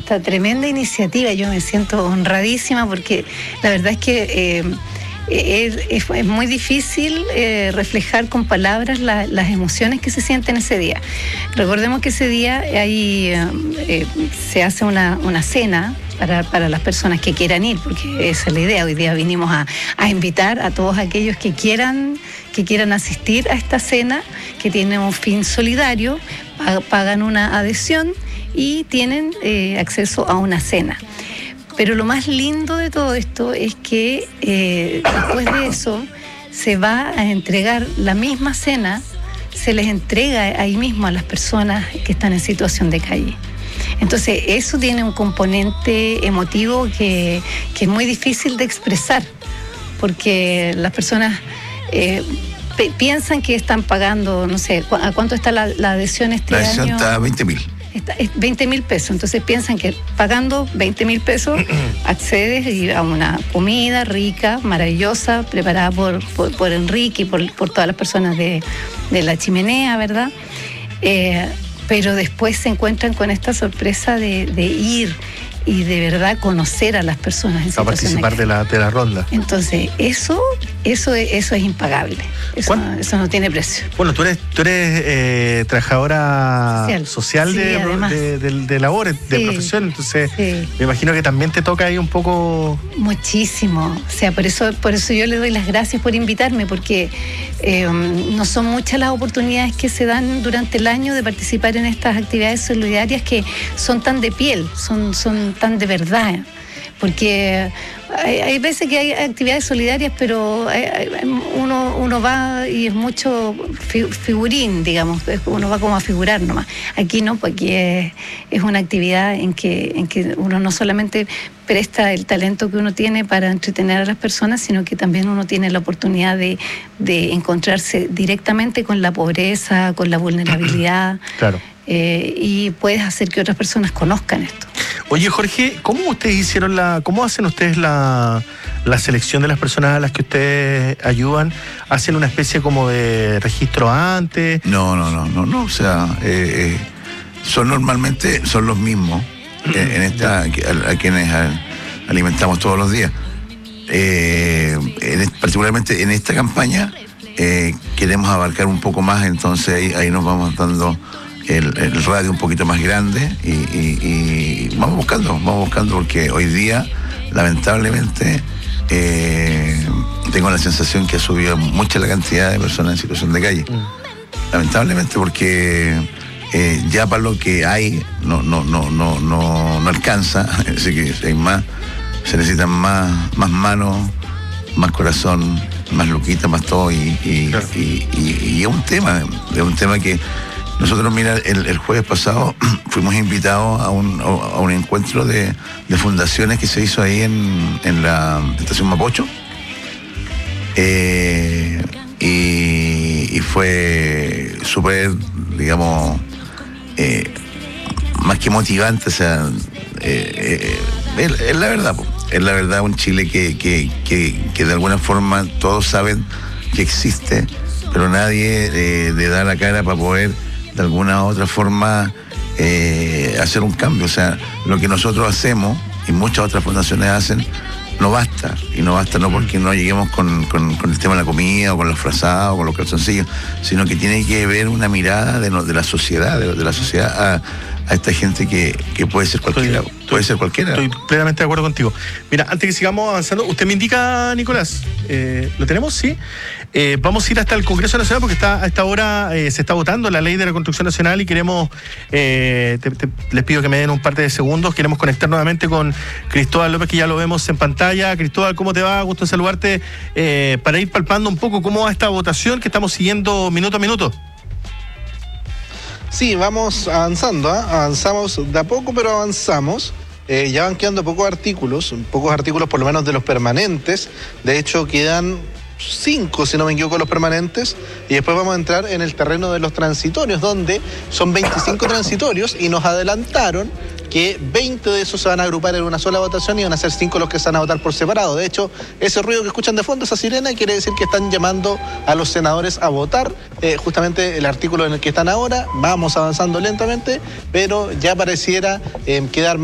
esta tremenda iniciativa. Yo me siento honradísima porque la verdad es que es muy difícil reflejar con palabras las emociones que se sienten ese día. Recordemos que ese día se hace una cena para las personas que quieran ir, porque esa es la idea. Hoy día vinimos a invitar a todos aquellos que quieran asistir a esta cena, que tiene un fin solidario, pagan una adhesión y tienen acceso a una cena. Pero lo más lindo de todo esto es que después de eso se va a entregar la misma cena, se les entrega ahí mismo a las personas que están en situación de calle. Entonces eso tiene un componente emotivo que es muy difícil de expresar, porque las personas piensan que están pagando, no sé, ¿a cuánto está la adhesión este año? La adhesión está a 20.000. 20.000 pesos, entonces piensan que pagando 20.000 pesos accedes a una comida rica, maravillosa, preparada por Enrique y por todas las personas de la chimenea, ¿verdad? Pero después se encuentran con esta sorpresa de ir y de verdad conocer a las personas en situación a participar de la ronda. Entonces, eso es impagable. Eso no tiene precio. Bueno, tú eres trabajadora social sí, de labores, de profesión, entonces me imagino que también te toca ahí un poco... Muchísimo. O sea, por eso yo le doy las gracias por invitarme, porque no son muchas las oportunidades que se dan durante el año de participar en estas actividades solidarias que son tan de piel, son tan de verdad, porque hay veces que hay actividades solidarias, pero uno va y es mucho figurín, digamos, uno va como a figurar nomás. Aquí no, porque aquí es una actividad en que uno no solamente presta el talento que uno tiene para entretener a las personas, sino que también uno tiene la oportunidad de encontrarse directamente con la pobreza, con la vulnerabilidad. Claro. Y puedes hacer que otras personas conozcan esto. Oye, Jorge, ¿cómo hacen ustedes la selección de las personas a las que ustedes ayudan? ¿Hacen una especie como de registro antes? No, o sea, son los mismos a quienes alimentamos todos los días. Particularmente en esta campaña queremos abarcar un poco más, entonces ahí nos vamos dando el radio un poquito más grande y vamos buscando porque hoy día lamentablemente tengo la sensación que ha subido mucho la cantidad de personas en situación de calle. Lamentablemente, porque ya para lo que hay no alcanza, así que hay más, se necesitan más manos, más corazón, más luquita, más todo y es un tema que nosotros, mira, el jueves pasado fuimos invitados a un encuentro de fundaciones que se hizo ahí en la estación Mapocho. Y fue súper, digamos, más que motivante, o sea, es la verdad, un Chile que de alguna forma todos saben que existe, pero nadie le da la cara para poder de alguna u otra forma hacer un cambio. O sea, lo que nosotros hacemos y muchas otras fundaciones hacen no basta, y no basta no porque no lleguemos con el tema de la comida o con los frazados o con los calzoncillos, sino que tiene que haber una mirada de la sociedad, de la sociedad a esta gente que puede ser cualquiera. Estoy plenamente de acuerdo contigo. Mira, antes que sigamos avanzando, usted me indica, Nicolás, ¿lo tenemos? Sí. Vamos a ir hasta el Congreso Nacional porque a esta hora se está votando la ley de la construcción nacional y queremos, les pido que me den un par de segundos, queremos conectar nuevamente con Cristóbal López, que ya lo vemos en pantalla. Cristóbal, ¿cómo te va? Gusto en saludarte, para ir palpando un poco cómo va esta votación que estamos siguiendo minuto a minuto. Sí, vamos avanzando, avanzamos de a poco, pero avanzamos. Ya van quedando pocos artículos por lo menos de los permanentes. De hecho, quedan 5, si no me equivoco, los permanentes, y después vamos a entrar en el terreno de los transitorios, donde son 25 transitorios, y nos adelantaron que 20 de esos se van a agrupar en una sola votación y van a ser 5 los que se van a votar por separado. De hecho, ese ruido que escuchan de fondo, esa sirena, quiere decir que están llamando a los senadores a votar justamente el artículo en el que están ahora. Vamos avanzando lentamente, pero ya pareciera quedar